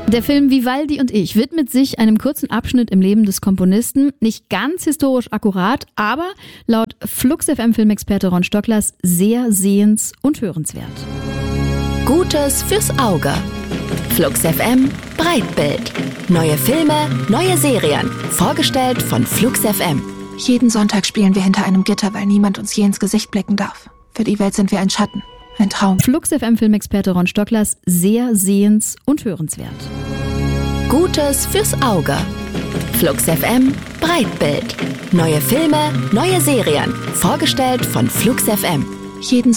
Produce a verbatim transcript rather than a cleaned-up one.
Der Film Vivaldi und ich widmet sich einem kurzen Abschnitt im Leben des Komponisten. Nicht ganz historisch akkurat, aber laut Flux F M-Filmexperte Ron Stocklers sehr sehens- und hörenswert. Gutes fürs Auge. Flux F M Breitbild. Neue Filme, neue Serien. Vorgestellt von Flux F M. Jeden Sonntag spielen wir hinter einem Gitter, weil niemand uns je ins Gesicht blicken darf. Für die Welt sind wir ein Schatten. Ein Traum. Flux F M-Filmexperte Ron Stocklers sehr sehens- und hörenswert. Gutes fürs Auge. Flux F M Breitbild. Neue Filme, neue Serien. Vorgestellt von Flux F M. Jeden